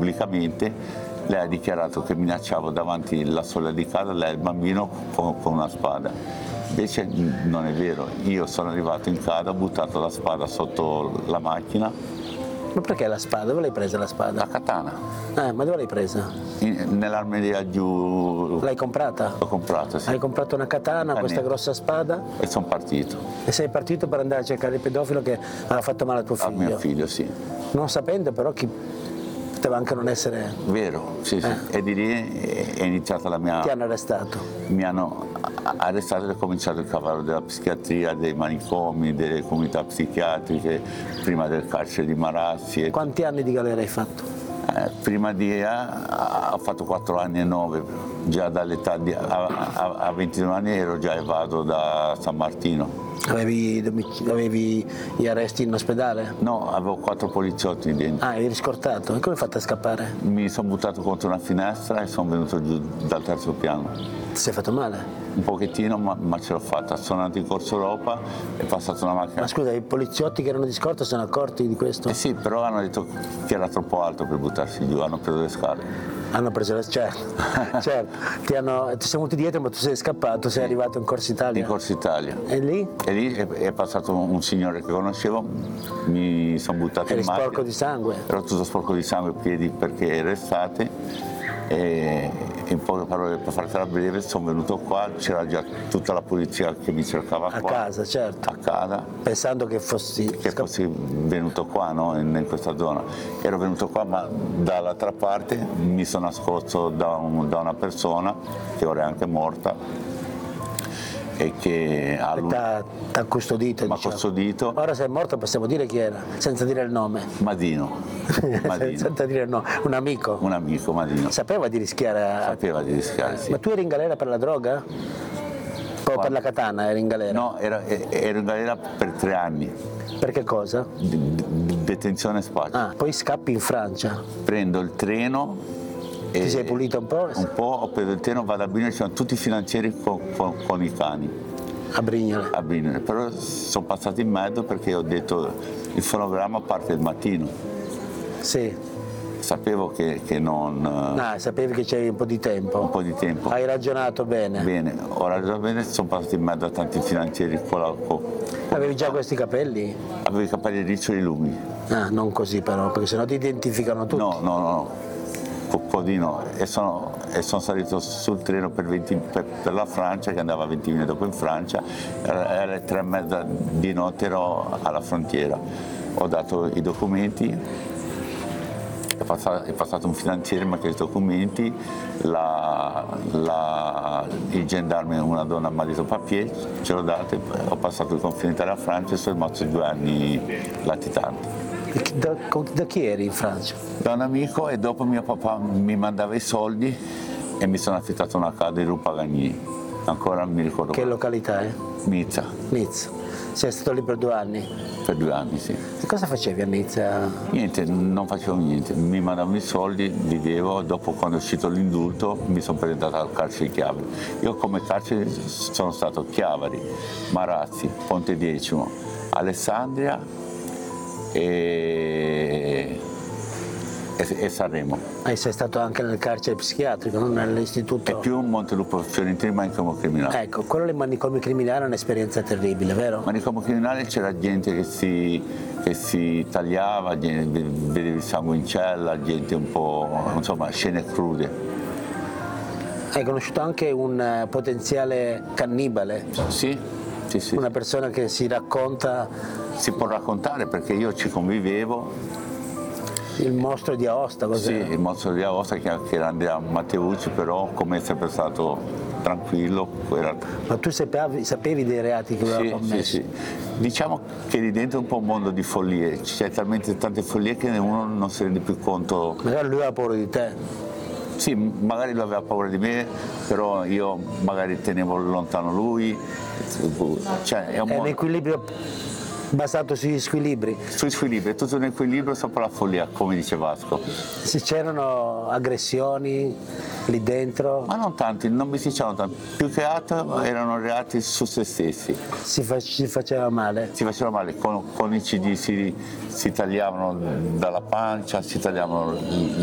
pubblicamente, lei ha dichiarato che minacciavo davanti alla soglia di casa lei e il bambino con una spada. Invece non è vero, io sono arrivato in casa, ho buttato la spada sotto la macchina. Ma perché la spada? Dove l'hai presa la spada? La katana. Ma dove l'hai presa? Nell'armeria giù. L'hai comprata? L'ho comprata, sì. Hai comprato una katana, questa grossa spada? E sono partito. E sei partito per andare a cercare il pedofilo che aveva fatto male a tuo figlio? A mio figlio, sì. Non sapendo però chi poteva anche non essere... Vero, sì, sì. E di lì è iniziata la mia... Ti hanno arrestato? Mi hanno arrestato e è cominciato il cavallo della psichiatria, dei manicomi, delle comunità psichiatriche, prima del carcere di Marazzi. Quanti anni di galera hai fatto? Prima ho fatto 4 anni e 9, già dall'età a 22 anni ero già evaso da San Martino. Avevi gli arresti in ospedale? No, avevo 4 poliziotti dentro. Ah, eri riscortato? E come hai fatto a scappare? Mi sono buttato contro una finestra e sono venuto giù dal 3° piano. Ti sei fatto male? Un pochettino, ma ce l'ho fatta. Sono andato in Corso Europa, è passata una macchina. Ma scusa, i poliziotti che erano di scorta sono accorti di questo? Eh sì, però hanno detto che era troppo alto per buttarsi giù, hanno preso le scale. Hanno preso le certo. Ti siamo venuti dietro, ma tu sei scappato, sei arrivato in Corso Italia. In Corso Italia. E lì? E lì è passato un signore che conoscevo, mi sono buttato in macchina. Eri sporco di sangue? Ero tutto sporco di sangue ai piedi perché era estate. E in poche parole, per fartela breve, sono venuto qua, c'era già tutta la polizia che mi cercava qua. A casa, certo. A casa. Pensando che fossi venuto qua, no? in questa zona. Ero venuto qua, ma dall'altra parte mi sono nascosto da una persona che ora è anche morta e che t'ha custodito. Mi ha custodito. Ora se è morto possiamo dire chi era, senza dire il nome. Madino. Senza dire il nome. Un amico. Un amico, Madino. Sapeva di rischiare. Sapeva di rischiare, sì. Ma tu eri in galera per la droga? O per la katana eri in galera? No, ero in galera per 3 anni. Per che cosa? Detenzione spaccio. Ah, poi scappi in Francia. Prendo il treno. Ti sei pulito un po'? Un po', ho preso il treno, vado a Brignole, ci sono tutti i finanzieri con i cani. A Brignole? A Brignole, però sono passato in mezzo perché ho detto il fonogramma parte il mattino. Sì. Sapevo che non... sapevi che c'avevi un po' di tempo. Un po' di tempo. Hai ragionato bene. Bene, ho ragionato bene, sono passato in mezzo a tanti finanzieri Avevi già questi capelli? Avevo i capelli riccioli lunghi. Ah, non così però, perché sennò ti identificano tutti. No. Un po' di no, e sono salito sul treno per la Francia, che andava 20 minuti dopo in Francia, alle 3:30 di notte ero alla frontiera, ho dato i documenti, è passato un finanziere, mi ha chiesto i documenti, il gendarme, una donna mi ha detto papier, ce l'ho dato, ho passato il confine Italia-Francia e sono rimasto 2 anni latitante. Da chi eri in Francia? Da un amico, e dopo mio papà mi mandava i soldi e mi sono affittato una casa in Rue Pagani. Ancora mi ricordo. Che località è? Nizza. Nizza. Sei stato lì per 2 anni? Per 2 anni, sì. E cosa facevi a Nizza? Niente, non facevo niente. Mi mandavano i soldi, vivevo, dopo quando è uscito l'indulto mi sono presentato al carcere di Chiavari. Io come carcere sono stato Chiavari, Marazzi, Ponte Decimo, Alessandria e Sanremo. Sei stato anche nel carcere psichiatrico, non nell'istituto? E più Montelupo Fiorentino, manicomio criminale. Ecco, quello del manicomio criminale è un'esperienza terribile, vero? Manicomio criminale c'era gente che si tagliava, vedevi il sangue in cella, gente un po', insomma, scene crude. Hai conosciuto anche un potenziale cannibale? Sì. Una persona che si racconta... Si può raccontare perché io ci convivevo. Il mostro di Aosta, cos'è? Sì, il mostro di Aosta che era Andrea Matteucci, però come è sempre stato tranquillo. Ma tu sapevi dei reati che aveva commesso? Sì. Diciamo che lì dentro è un po' un mondo di follie, c'è talmente tante follie che uno non si rende più conto. Magari lui aveva paura di te. Sì, magari lui aveva paura di me, però io magari tenevo lontano lui. Cioè, è un equilibrio basato sugli squilibri. Sui squilibri, è tutto un equilibrio sopra la follia, come dice Vasco. Se c'erano aggressioni lì dentro? Ma non tanti, non mi si dicevano tanti, più che altro erano reati su se stessi. Si faceva male? Si faceva male, con i CD si tagliavano dalla pancia, si tagliavano